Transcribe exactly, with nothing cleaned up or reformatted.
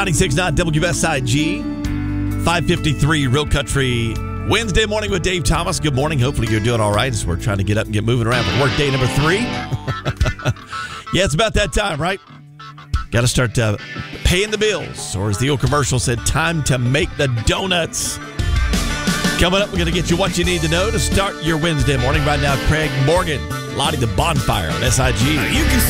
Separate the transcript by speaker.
Speaker 1: ninety-six point nine W S I G, five fifty-three Real Country Wednesday morning with Dave Thomas. Good morning. Hopefully you're doing all right as we're trying to get up and get moving around for work day number three. Yeah, it's about that time, right? Got to start uh, paying the bills. Or as the old commercial said, time to make the donuts. Coming up, we're going to get you what you need to know to start your Wednesday morning. Right now, Craig Morgan, Lottie the Bonfire on S I G.
Speaker 2: You can